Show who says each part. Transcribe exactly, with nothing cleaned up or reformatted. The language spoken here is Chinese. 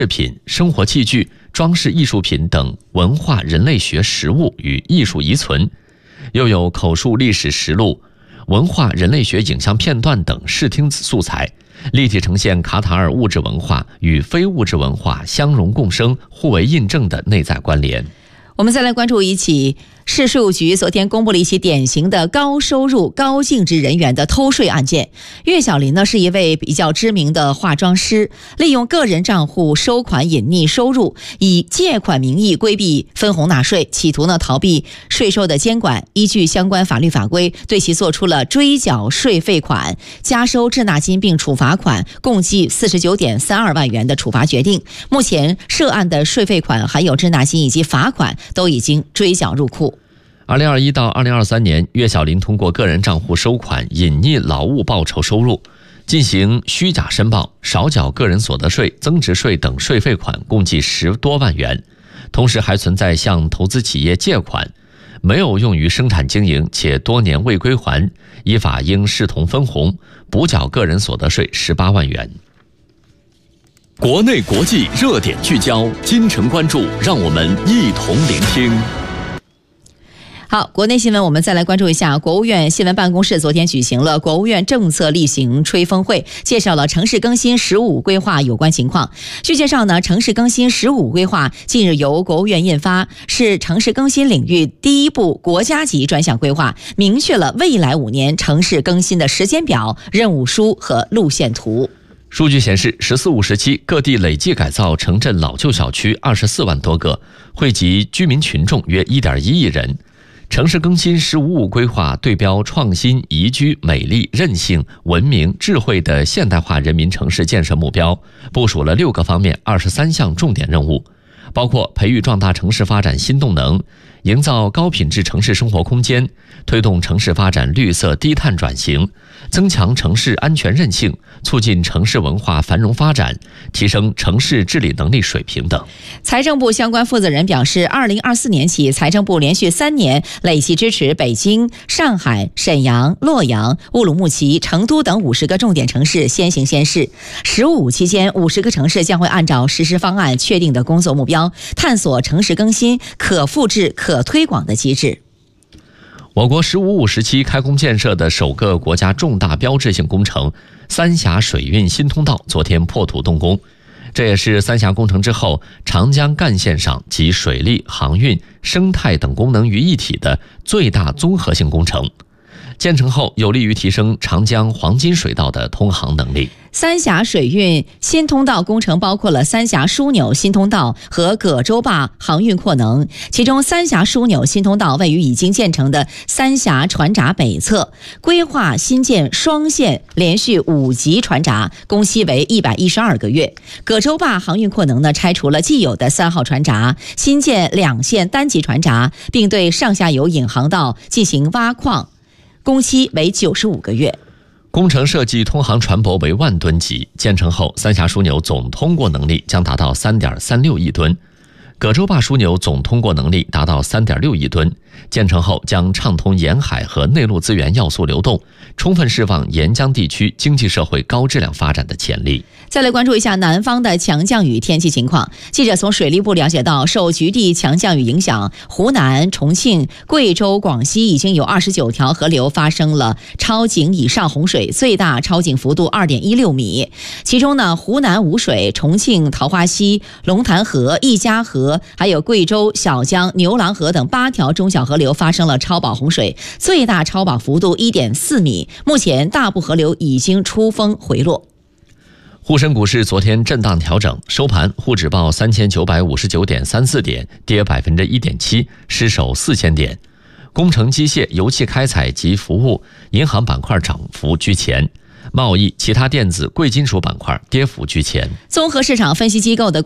Speaker 1: 饰品、生活器具、装饰艺术品等文化人类学实物与艺术遗存，又有口述历史实录、文化人类学影像片段等视听素材，立体呈现卡塔尔物质文化与非物质文化相容共生、互为印证的内在关联。
Speaker 2: 我们再来关注一起市税务局昨天公布了一起典型的高收入高净值人员的偷税案件。岳小林呢是一位比较知名的化妆师，利用个人账户收款隐匿收入，以借款名义规避分红纳税，企图呢逃避税收的监管。依据相关法律法规，对其作出了追缴税费款、加收滞纳金并处罚款共计四十九点三二万元的处罚决定。目前涉案的税费款还有滞纳金以及罚款都已经追缴入库。
Speaker 1: 二零二一到二零二三年，岳小林通过个人账户收款、隐匿劳务报酬收入，进行虚假申报、少缴个人所得税、增值税等税费款，共计十多万元。同时还存在向投资企业借款，没有用于生产经营，且多年未归还，依法应视同分红，补缴个人所得税十八万元。
Speaker 3: 国内国际热点聚焦，金城关注，让我们一同聆听。
Speaker 2: 好，国内新闻我们再来关注一下。国务院新闻办公室昨天举行了国务院政策例行吹风会，介绍了城市更新“十五”规划有关情况。据介绍呢，城市更新“十五”规划近日由国务院印发，是城市更新领域第一部国家级专项规划，明确了未来五年城市更新的时间表、任务书和路线图。
Speaker 1: 数据显示，十四五时期各地累计改造城镇老旧小区二十四万多个，惠及居民群众约一点一亿人。城市更新“十五五”规划对标创新、宜居、美丽、韧性、文明、智慧的现代化人民城市建设目标，部署了六个方面二十三项重点任务，包括培育壮大城市发展新动能，营造高品质城市生活空间，推动城市发展绿色低碳转型，增强城市安全韧性，促进城市文化繁荣发展，提升城市治理能力水平等。
Speaker 2: 财政部相关负责人表示，二零二四年起，财政部连续三年累计支持北京、上海、沈阳、洛阳、乌鲁木齐、成都等五十个重点城市先行先试。十五期间，五十个城市将会按照实施方案确定的工作目标，探索城市更新可复制、可推广的机制。
Speaker 1: 我国“十五五”时期开工建设的首个国家重大标志性工程三峡水运新通道昨天破土动工，这也是三峡工程之后长江干线上集水利、航运、生态等功能于一体的最大综合性工程。建成后有利于提升长江黄金水道的通航能力。
Speaker 2: 三峡水运新通道工程包括了三峡枢纽新通道和葛洲坝航运扩能，其中三峡枢纽新通道位于已经建成的三峡船闸北侧，规划新建双线连续五级船闸，工期为一百一十二个月。葛洲坝航运扩能呢，拆除了既有的三号船闸，新建两线单级船闸，并对上下游引航道进行挖矿，工期为九十五个月。
Speaker 1: 工程设计通航船舶为万吨级，建成后三峡枢纽总通过能力将达到 三点三六亿吨，葛洲坝枢纽总通过能力达到 三点六亿吨，建成后将畅通沿海和内陆资源要素流动，充分释放沿江地区经济社会高质量发展的潜力。
Speaker 2: 再来关注一下南方的强降雨天气情况。记者从水利部了解到，受局地强降雨影响，湖南、重庆、贵州、广西已经有二十九条河流发生了超警以上洪水，最大超警幅度 二点一六米。其中呢，湖南吴水、重庆桃花溪、龙潭河、一家河，还有贵州小江、牛郎河等八条中小河流发生了超保洪水，最大超保幅度 一点四米。目前大部河流已经出峰回落。
Speaker 1: 沪深股市昨天震荡调整，收盘沪指报 三千九百五十九点三四点，跌 百分之一点七， 失守四千点。工程机械、油气开采及服务、银行板块涨幅居前，贸易、其他电子、贵金属板块跌幅居前。
Speaker 2: 综合市场分析机构的